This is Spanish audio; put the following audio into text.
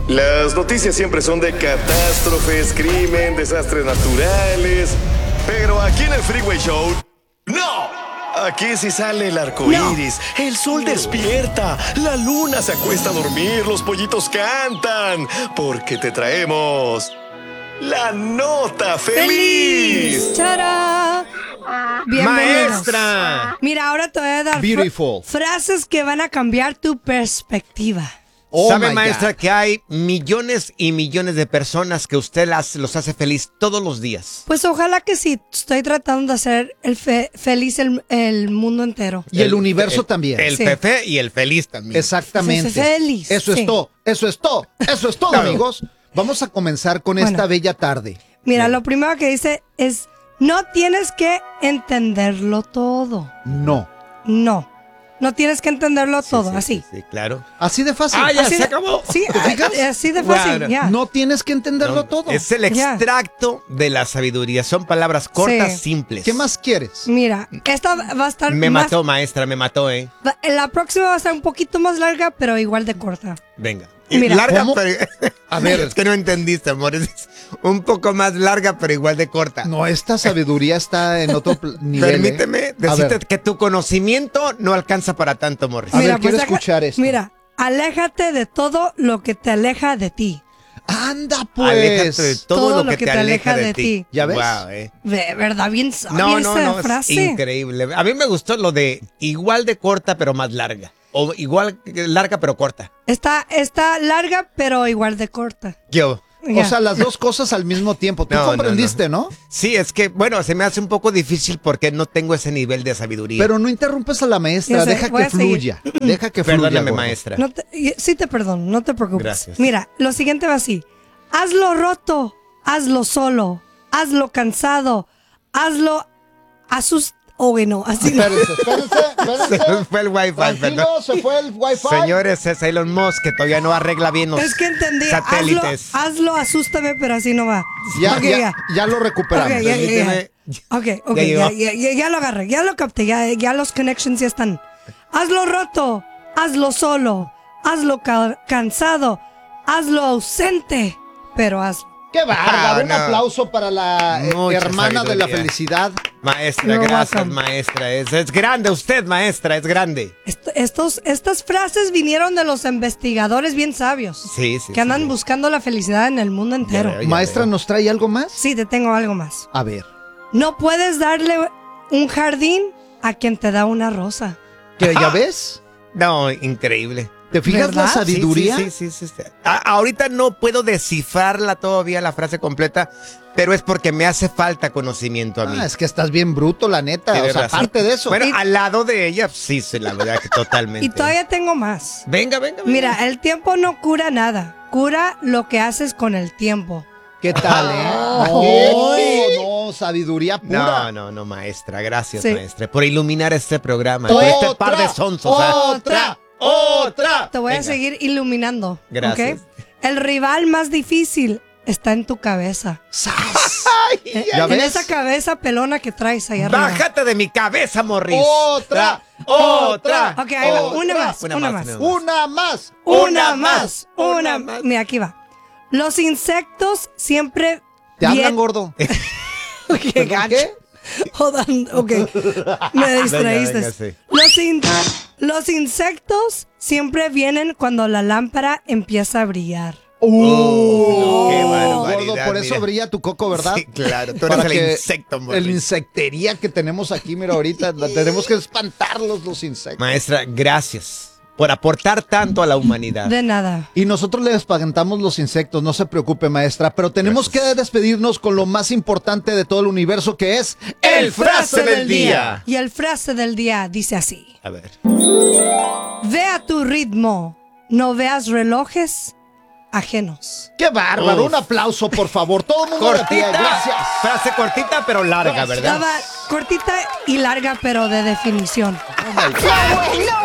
Las noticias siempre son de catástrofes, crimen, desastres naturales. Pero aquí en el Freeway Show, ¡no! Aquí sí sale el arco iris, el sol despierta, la luna se acuesta a dormir, los pollitos cantan. Porque te traemos la nota feliz. ¡Chara! Bienvenidos. ¡Maestra! Mira, ahora te voy a dar frases que van a cambiar tu perspectiva. ¿Sabe, maestra, que hay millones y millones de personas que usted los hace feliz todos los días? Pues ojalá que sí. Estoy tratando de hacer feliz el mundo entero. Y el universo también. El Fefe y el feliz también. Exactamente. Feliz. Eso es todo. Eso es todo. Eso es todo, Claro. amigos. Vamos a comenzar con esta bella tarde. Mira, lo primero que dice es, no tienes que entenderlo todo. No. No tienes que entenderlo todo, así. Sí, claro. Así de fácil. ¡Ah, ya Así se de- acabó! Sí, ¿Te fijas? así de fácil, Bueno, ya. No tienes que entenderlo todo. Es el Ya. extracto de la sabiduría. Son palabras cortas, Sí. simples. ¿Qué más quieres? Mira, esta va a estar Me más... mató, maestra, me mató, La próxima va a estar un poquito más larga, pero igual de corta. Venga. Mira, larga, ¿cómo? pero... A ver. Es que no entendiste, amor. Es un poco más larga, pero igual de corta. No, esta sabiduría está en otro nivel. Permíteme A decirte ver. que tu conocimiento no alcanza para tanto, Morris. A ver, quiero escuchar esto. Mira, aléjate de todo lo que te aleja de ti. Anda, pues. Aléjate de todo, lo que te aleja de ti. ¿Ya ves? Wow, ¿Verdad? Bien sabia esa es frase. increíble. A mí me gustó lo de igual de corta, pero más larga. O igual larga, pero corta. Está larga, pero igual de corta. Yo. O sea, las dos cosas al mismo tiempo. Tú No, comprendiste, ¿no? Sí, es que, bueno, se me hace un poco difícil porque no tengo ese nivel de sabiduría. Pero no interrumpes a la maestra. Ya sé, Deja voy que a seguir. fluya. Deja que fluya. Perdóname, gordo. maestra. Sí te perdono, no te preocupes. Gracias. Mira, lo siguiente va así. Hazlo roto, hazlo solo, hazlo cansado, hazlo bueno, así no. Espérense. Se fue el wifi, perdón. Tranquilo, se fue el wifi. Señores, es Elon Musk que todavía no arregla bien los Es que entendí. satélites. Hazlo, asústame, pero así no va. Ya, Ok, ya lo recuperamos. Ok, ya. Permíteme. Ok, Ya llegó. ya lo agarré, ya lo capté, ya los connections ya están. Hazlo roto, hazlo solo, hazlo cansado, hazlo ausente, pero hazlo. ¡Qué bárbaro! Un no. aplauso para la Mucha hermana de la sabiduría. felicidad. Maestra, You're gracias, welcome. maestra. Es grande usted, maestra, es grande. Estas frases vinieron de los investigadores bien sabios. Sí, sí. Que andan sí. buscando la felicidad en el mundo entero. Ya veo. Maestra, ¿nos trae algo más? Sí, te tengo algo más. A ver. No puedes darle un jardín a quien te da una rosa. ¿Que ya ves? No, increíble. ¿Te fijas ¿Verdad? la sabiduría? Sí. Ahorita no puedo descifrarla todavía la frase completa, pero es porque me hace falta conocimiento a mí. Es que estás bien bruto, la neta. Tienes O sea, razón. aparte de eso. Bueno, al lado de ella, sí, la verdad que totalmente. Y todavía tengo más. Venga. Mira, el tiempo no cura nada. Cura lo que haces con el tiempo. ¿Qué tal, no, sabiduría pura. No, maestra. Gracias, Sí. maestra, por iluminar este programa. Otra, Este par de sonsos. otra. Te voy a Venga. seguir iluminando. Gracias. ¿Ok? El rival más difícil está en tu cabeza. ¡Sas! En esa cabeza pelona que traes ahí arriba. Bájate de mi cabeza, Morris. Otra. Ok, ahí va. Una más. Una más. Mira, aquí va. Los insectos siempre ¿Te hablan, bien- gordo? Qué ¿Perdón, gacho. qué? Hold on, ok. Me distraíste. Venga, sí. Los insectos siempre vienen cuando la lámpara empieza a brillar. Qué barbaridad, Gordo, por eso mira. brilla tu coco, ¿verdad? Sí, claro. Tú Para eres el que insecto, Morris. el insectería que tenemos aquí, mira, ahorita tenemos que espantarlos los insectos. Maestra, gracias por aportar tanto a la humanidad. De nada. Y nosotros le espantamos los insectos, no se preocupe, maestra, pero tenemos que despedirnos con lo más importante de todo el universo, que es El frase del día. Y el frase del día dice así. A ver. Ve a tu ritmo, no veas relojes ajenos. ¡Qué bárbaro! Uf. Un aplauso, por favor. Todo el mundo de pie, Cortita. gracias. Frase cortita, pero larga, ¿verdad? Estaba cortita y larga, pero de definición. Oh my God.